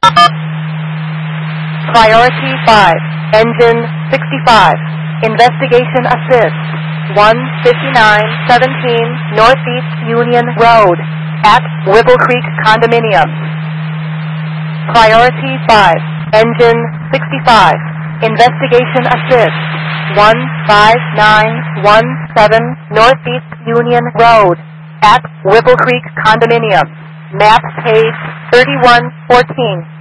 Priority 5, engine 65, investigation assist, 15917 Northeast Union Road, at Whipple Creek Condominiums. Priority 5, engine 65, investigation assist, 15917 Northeast Union Road, at Whipple Creek Condominiums. Map page 3114.